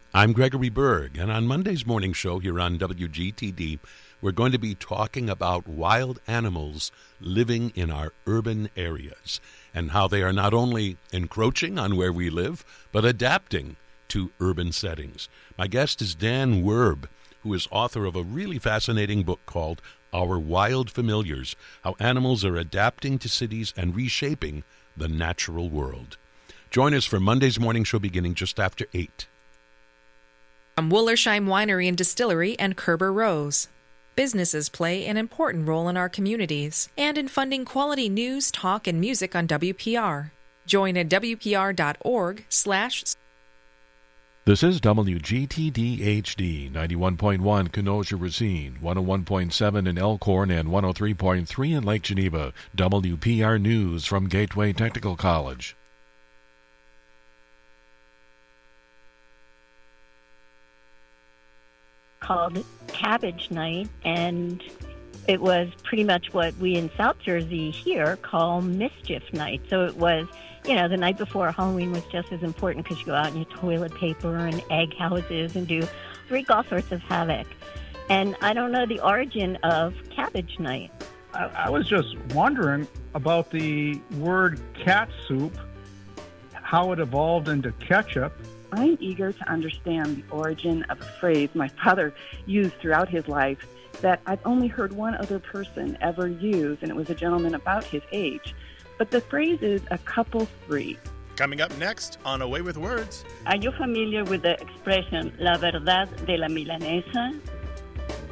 I'm Gregory Berg, and on Monday's morning show here on WGTD, we're going to be talking about wild animals living in our urban areas and how they are not only encroaching on where we live, but adapting to urban settings. My guest is Dan Werb, who is author of a really fascinating book called Our Wild Familiars, How Animals Are Adapting to Cities and Reshaping the Natural World. Join us for Monday's morning show beginning just after 8. From Wullersheim Winery and Distillery and Kerber Rose. Businesses play an important role in our communities and in funding quality news, talk, and music on WPR. Join at WPR.org/. This is WGTD HD, 91.1 Kenosha Racine, 101.7 in Elkhorn, and 103.3 in Lake Geneva. WPR News from Gateway Technical College. Called Cabbage Night, and it was pretty much what we in South Jersey here call Mischief Night. So it was, the night before Halloween was just as important because you go out in your toilet paper and egg houses and wreak all sorts of havoc. And I don't know the origin of Cabbage Night. I was just wondering about the word cat soup, how it evolved into ketchup. I'm eager to understand the origin of a phrase my father used throughout his life that I've only heard one other person ever use, and it was a gentleman about his age. But the phrase is a couple three. Coming up next on Away with Words. Are you familiar with the expression La verdad de la milanesa?